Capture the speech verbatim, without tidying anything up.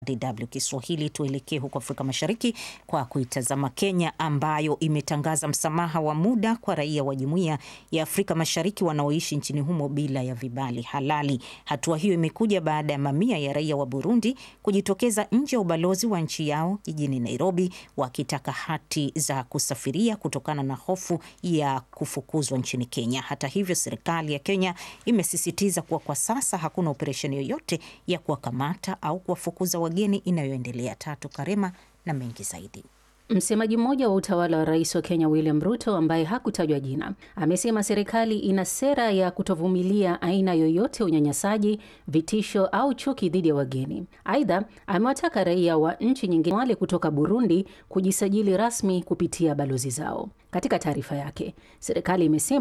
D W Kiswahili, tuelekee huko Afrika Mashariki kwa kuitazama Kenya ambayo imetangaza msamaha wa muda kwa raia wa Jumuiya ya Afrika Mashariki wanaoishi nchini humo bila ya vibali halali. Hatua hiyo imekuja baada ya mamia ya raia wa Burundi kujitokeza nje ya ubalozi wa nchi yao jijini Nairobi wakitaka hati za kusafiria kutokana na hofu ya kufukuzwa nchini Kenya. Hata hivyo, serikali ya Kenya imesisitiza kuwa kwa sasa hakuna operesheni yoyote ya kuwakamata au kuwafukuza wageni inayoendelea. Tatu Karema na mengi zaidi. Msemaji mmoja wa utawala wa Rais wa Kenya William Ruto, ambaye hakutajwa jina, amesema serikali ina sera ya kutovumilia aina yoyote unyanyasaji, vitisho au chuki dhidi ya wageni. Aidha, amewataka raia wa nchi nyingine wale kutoka Burundi kujisajili rasmi kupitia balozi zao. Katika taarifa yake, serikali imesema